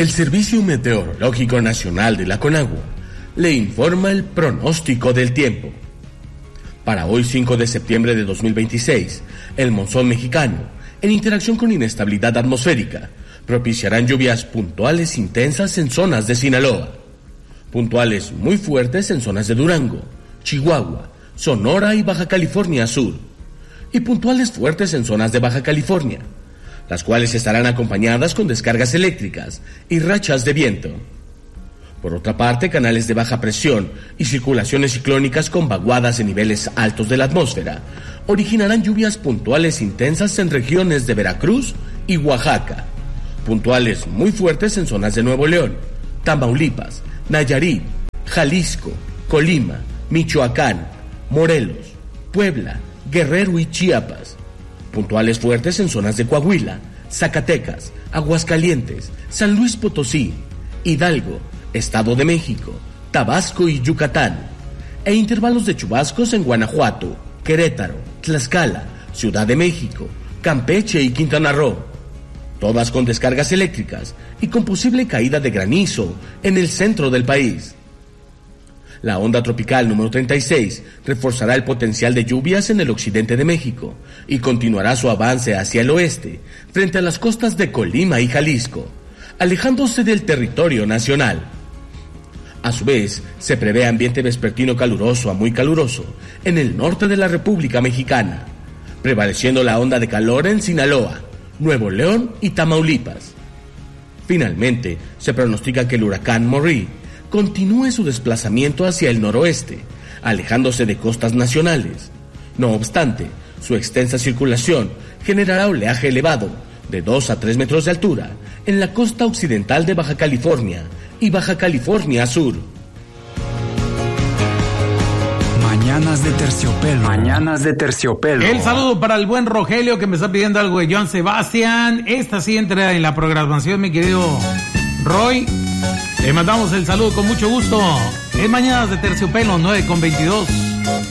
El Servicio Meteorológico Nacional de la Conagua le informa el pronóstico del tiempo. Para hoy 5 de septiembre de 2026, el monzón mexicano, en interacción con inestabilidad atmosférica, propiciarán lluvias puntuales intensas en zonas de Sinaloa, puntuales muy fuertes en zonas de Durango, Chihuahua, Sonora y Baja California Sur, y puntuales fuertes en zonas de Baja California, las cuales estarán acompañadas con descargas eléctricas y rachas de viento. Por otra parte, canales de baja presión y circulaciones ciclónicas con vaguadas en niveles altos de la atmósfera originarán lluvias puntuales intensas en regiones de Veracruz y Oaxaca, puntuales muy fuertes en zonas de Nuevo León, Tamaulipas, Nayarit, Jalisco, Colima, Michoacán, Morelos, Puebla, Guerrero y Chiapas, puntuales fuertes en zonas de Coahuila, Zacatecas, Aguascalientes, San Luis Potosí, Hidalgo, Estado de México, Tabasco y Yucatán, e intervalos de chubascos en Guanajuato, Querétaro, Tlaxcala, Ciudad de México, Campeche y Quintana Roo, todas con descargas eléctricas y con posible caída de granizo en el centro del país. La onda tropical número 36 reforzará el potencial de lluvias en el occidente de México y continuará su avance hacia el oeste, frente a las costas de Colima y Jalisco, alejándose del territorio nacional. A su vez, se prevé ambiente vespertino caluroso a muy caluroso en el norte de la República Mexicana, prevaleciendo la onda de calor en Sinaloa, Nuevo León y Tamaulipas. Finalmente, se pronostica que el huracán Maurice continúe su desplazamiento hacia el noroeste, alejándose de costas nacionales. No obstante, su extensa circulación generará oleaje elevado, de 2 a 3 metros de altura, en la costa occidental de Baja California y Baja California Sur. Mañanas de Terciopelo. Mañanas de Terciopelo. El saludo para el buen Rogelio que me está pidiendo algo de Joan Sebastián. Esta sí entra en la programación, mi querido Roy. Le mandamos el saludo con mucho gusto. Es Mañanas de Terciopelo, 9:22.